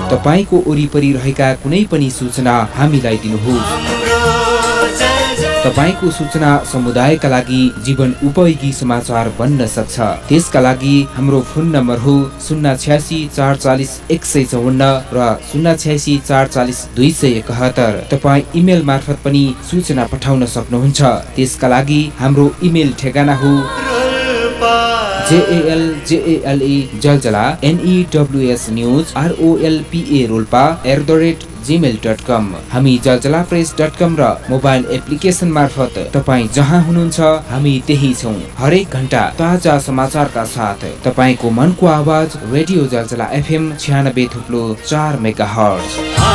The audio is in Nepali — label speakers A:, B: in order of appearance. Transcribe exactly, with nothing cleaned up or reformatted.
A: तपाईको वरिपरि रहेका कुनै पनि सूचना हामीलाई दिनुहोस्। तपाईको सूचना समुदायका लागि जीवन उपयोगी समाचार बन्न सक्छ। त्यसका लागि हाम्रो फोन नम्बर हो शून्य छ्यासी चार चालिस एक सय चौवन्न र शून्य छ्यासी चार चालिस दुई सय एकहत्तर। तपाईँ इमेल मार्फत पनि सूचना पठाउन सक्नुहुन्छ। त्यसका लागि हाम्रो इमेल ठेगाना हो JL जेएलई Jaljala एनईडब्ल्युएस news आरओएलपीए Rolpa at the rate Gmail dot कम। हामी जलजला प्रेस डट कम र मोबाइल एप्लिकेसन मार्फत तपाईँ जहाँ हुनुहुन्छ हामी त्यही छौँ। हरेक घण्टा ताजा समाचारका साथ तपाईँको मनको आवाज रेडियो जलजला एफएम छ्यानब्बे थुप्लो चार मेगा हर्ज।